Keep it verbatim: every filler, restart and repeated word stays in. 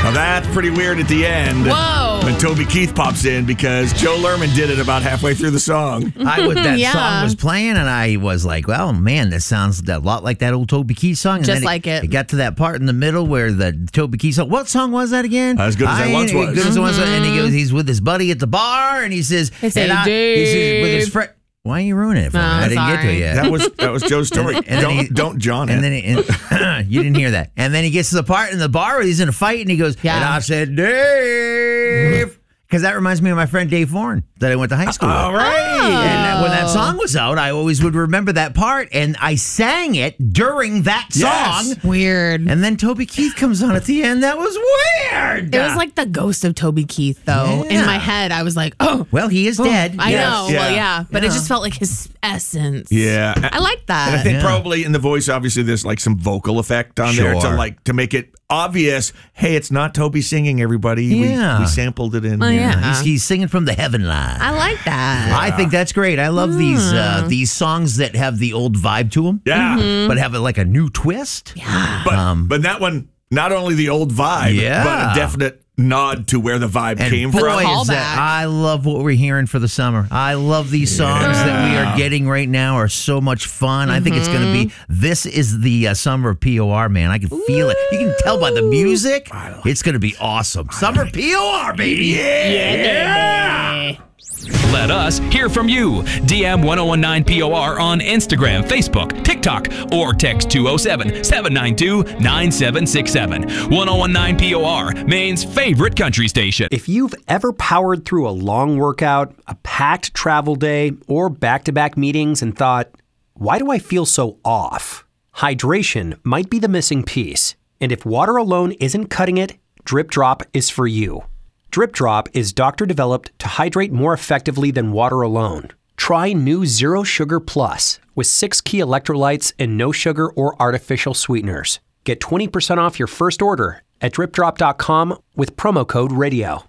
Now that's pretty weird at the end. Whoa. When Toby Keith pops in because Joe Lerman did it about halfway through the song. I was, that Yeah. song was playing, and I was like, well, man, this sounds a lot like that old Toby Keith song. And Just then like it. It got to that part in the middle where the Toby Keith song, what song was that again? As Good As I Once Was. Good as I Once Was. And he goes, he's with his buddy at the bar, and he says, They say, and I- he says with his Dave. friend. Why are you ruining it for No, me? I didn't get to sorry. it yet. That was that was Joe's story. And then don't, he- don't John And it. then he, and, you didn't hear that. And then he gets to the part in the bar where he's in a fight, and he goes, Yeah. and I said, Dave. Because that reminds me of my friend Dave Foreign that I went to high school All with. right. Oh. And that- when that song was out, I always would remember that part, and I sang it during that song. Yes. Weird. And then Toby Keith comes on at the end. That was weird. It was like the ghost of Toby Keith, though. Yeah. In my head, I was like, oh. well, he is dead. I Yes. know. Yeah. Well, yeah. But Yeah. it just felt like his essence. Yeah. I like that. And I think Yeah. probably in the voice, obviously, there's like some vocal effect on there to Sure. like to make it obvious. Hey, it's not Toby singing. Everybody, Yeah. we, we sampled it in. Oh, yeah. He's, he's singing from the heaven line. I like that. I think that's great. I love these uh, these songs that have the old vibe to them, Yeah. but have like a new twist. Yeah. But but that one, not only the old vibe, Yeah. but a definite nod to where the vibe And came boy, from. Callback. is that, I love what we're hearing for the summer. I love these songs that we are getting right now are so much fun. I think it's going to be, this is the uh, summer of P O R, man. I can feel it. You can tell by the music. It's going to be awesome. Summer P O R, baby. Yeah. Let us hear from you. D M ten nineteen P O R on Instagram, Facebook, TikTok, or text two oh seven, seven nine two, nine seven six seven. ten nineteen P O R, Maine's favorite country station. If you've ever powered through a long workout, a packed travel day, or back-to-back meetings and thought, why do I feel so off? Hydration might be the missing piece. And if water alone isn't cutting it, Drip Drop is for you. Drip Drop is doctor-developed to hydrate more effectively than water alone. Try new Zero Sugar Plus with six key electrolytes and no sugar or artificial sweeteners. Get twenty percent off your first order at drip drop dot com with promo code radio.